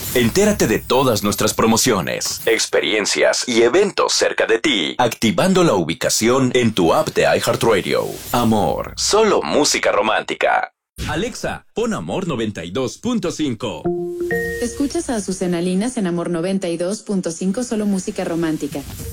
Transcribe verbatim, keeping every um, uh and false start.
Entérate de todas nuestras promociones, experiencias y eventos cerca de ti, activando la ubicación en tu app de iHeartRadio. Amor, solo música romántica. Alexa, pon Amor noventa y dos punto cinco. Escuchas a Azucena Linas en Amor noventa y dos punto cinco, solo música romántica.